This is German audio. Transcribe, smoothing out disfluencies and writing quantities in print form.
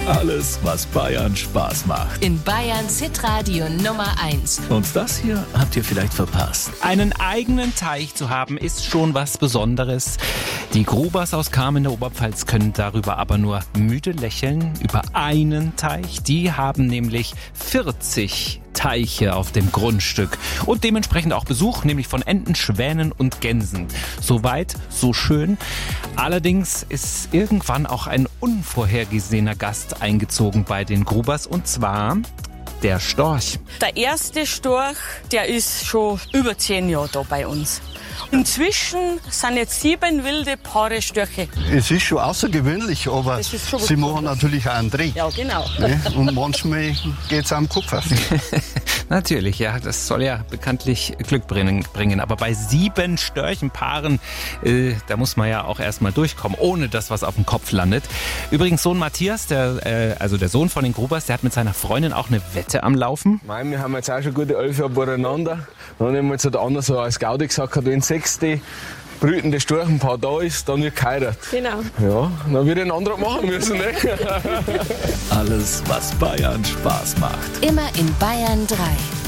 Alles, was Bayern Spaß macht. In Bayerns Hitradio Nummer 1. Und das hier habt ihr vielleicht verpasst. Einen eigenen Teich zu haben, ist schon was Besonderes. Die Grubers aus Cham in der Oberpfalz können darüber aber nur müde lächeln. Über einen Teich. Die haben nämlich 40 Teiche auf dem Grundstück und dementsprechend auch Besuch, nämlich von Enten, Schwänen und Gänsen. Soweit, so schön. Allerdings ist irgendwann auch ein unvorhergesehener Gast eingezogen bei den Grubers, und zwar der Storch. Der erste Storch, der ist schon über 10 Jahre da bei uns. Inzwischen sind jetzt 7 wilde Paare Störche. Es ist schon außergewöhnlich, aber schon sie machen natürlich auch einen Trick. Ja, genau. Ne? Und manchmal geht es am Kopf auf. Natürlich, ja, das soll ja bekanntlich Glück bringen. Aber bei 7 Störchenpaaren, da muss man ja auch erstmal durchkommen, ohne dass was auf dem Kopf landet. Übrigens, Sohn Matthias, der Sohn von den Grubers, der hat mit seiner Freundin auch eine Wette am Laufen. Wir haben jetzt auch schon gute 11 Jahre beieinander. Dann haben wir jetzt einer so als Gaudi gesagt, wenn 6. brütende Storchenpaar da ist, dann wird geheiratet. Genau. Ja, dann wird ein anderer machen müssen. Ne? Alles, was Bayern Spaß macht. Immer in Bayern 3.